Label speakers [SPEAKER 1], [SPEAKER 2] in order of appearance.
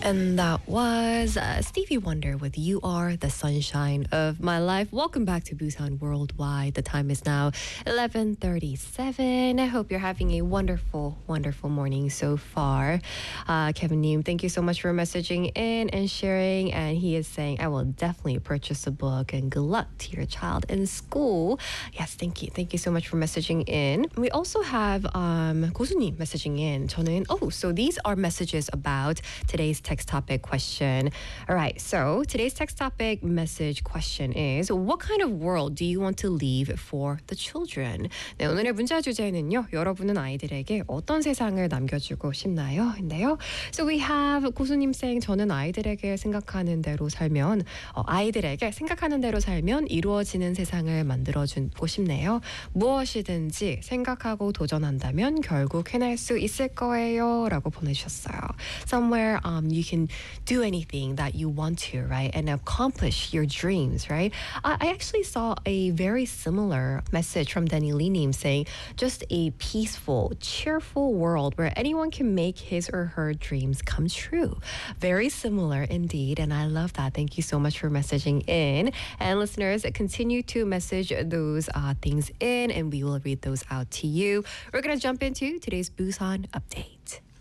[SPEAKER 1] And that was Stevie Wonder with You Are the Sunshine of My Life. Welcome back to Busan Worldwide. The time is now 11:37. I hope you're having a wonderful, wonderful morning so far. Kevin Neem, thank you so much for messaging in and sharing. And he is saying, I will definitely purchase a book and good luck to your child in school. Yes, thank you. Thank you so much for messaging in. We also have 고수님 messaging in. So these are messages about today's text topic question. All right, so today's text topic message question is, what kind of world do you want to leave for the children? 네, 오늘의 문자 주제는요, 여러분은 아이들에게 어떤 세상을 남겨주고 싶나요? 인데요. So we have 고수님 saying, 저는 아이들에게 생각하는 대로 살면 아이들에게 생각하는 대로 살면 이루어지는 세상을 만들어주고 싶네요. 무엇이든지 생각하고 도전한다면 결국 해낼 수 있을 거예요. 라고 보내주셨어요. Somewhere you can do anything that you want to, right? And accomplish your dreams, right? I actually saw a very similar message from Danny Lee Neem saying, just a peaceful, cheerful world where anyone can make his or her dreams come true. Very similar indeed, and I love that. Thank you so much for messaging in. And listeners, continue to message those things in, and we will read those out to you. We're going to jump into today's Busan update.